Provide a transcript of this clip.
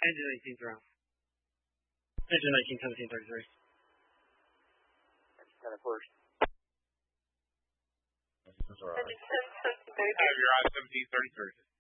Engine 18 throw. Engine 19, 17, 33. That's 10 first. Have your on 1733.